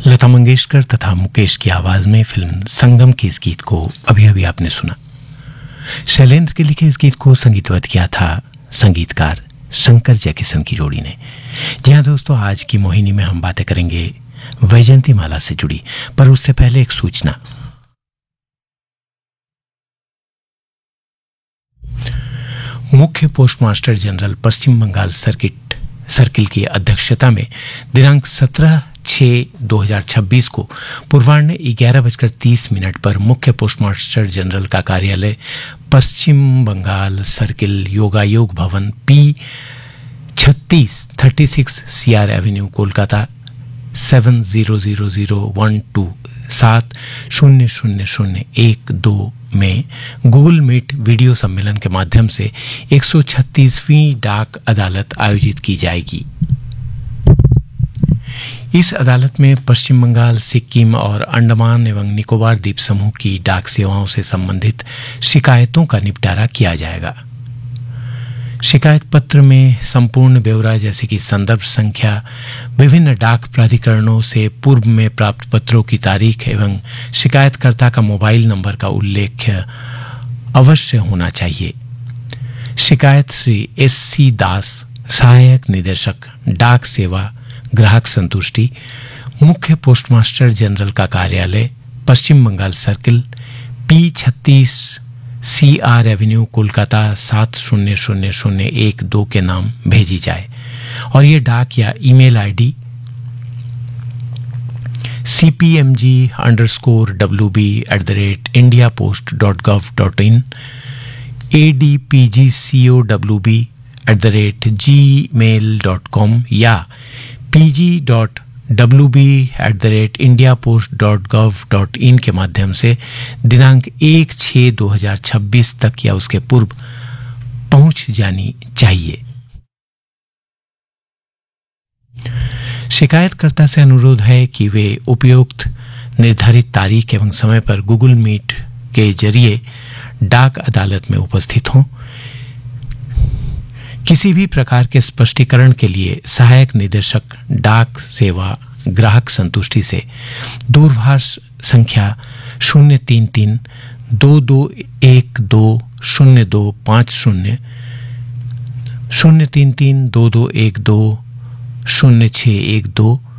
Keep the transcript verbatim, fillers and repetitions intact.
लता मंगेशकर तथा मुकेश की आवाज में फिल्म संगम के इस गीत को अभी अभी आपने सुना। शैलेंद्र के लिखे इस गीत को संगीतबद्ध किया था संगीतकार शंकर जयकिशन की जोड़ी ने। जी हाँ दोस्तों, आज की मोहिनी में हम बातें करेंगे वैजयंती माला से जुड़ी, पर उससे पहले एक सूचना। मुख्य पोस्टमास्टर जनरल पश्चिम बंगाल सर्किट सर्किल की अध्यक्षता में दिनांक सत्रह छह दो हजार छब्बीस को पूर्वाह्न ग्यारह बजकर तीस मिनट पर मुख्य पोस्टमास्टर जनरल का कार्यालय पश्चिम बंगाल सर्किल योगायोग भवन पी छत्तीस thirty six C R Avenue Kolkata seven zero zero zero one two सात शून्य शून्य शून्य एक दो में गूगल मीट वीडियो सम्मेलन के माध्यम से एक सौ छत्तीसवीं डाक अदालत आयोजित की जाएगी। इस अदालत में पश्चिम बंगाल, सिक्किम और अंडमान एवं निकोबार द्वीप समूह की डाक सेवाओं से संबंधित शिकायतों का निपटारा किया जाएगा। शिकायत पत्र में संपूर्ण ब्यौरा जैसे कि संदर्भ संख्या, विभिन्न डाक प्राधिकरणों से पूर्व में प्राप्त पत्रों की तारीख एवं शिकायतकर्ता का मोबाइल नंबर का उल्लेख अवश्य होना चाहिए। शिकायत श्री एस सी दास, सहायक निदेशक डाक सेवा ग्राहक संतुष्टि, मुख्य पोस्टमास्टर जनरल का कार्यालय पश्चिम बंगाल सर्किल पी छत्तीस सी आर एवेन्यू कोलकाता सात शून्य शून्य शून्य एक दो के नाम भेजी जाए और ये डाक या email ID C P M G under score W B at the rate India post dot gov dot in, A D P G C O W B at the rate ji mail dot com या P G dot W B at the rate India post dot gov dot in के माध्यम से दिनांक एक छः दो हजार छब्बीस तक या उसके पूर्व पहुंच जानी चाहिए। शिकायतकर्ता से अनुरोध है कि वे उपयुक्त निर्धारित तारीख एवं समय पर गूगल मीट के जरिए डाक अदालत में उपस्थित हों। किसी भी प्रकार के स्पष्टीकरण के लिए सहायक निदेशक डाक सेवा ग्राहक संतुष्टि से दूरभाष संख्या शून्य तीन तीन दो दो एक दो शून्य दो पाँच शून्य शून्य तीन तीन दो दो एक दो शून्य छः एक दो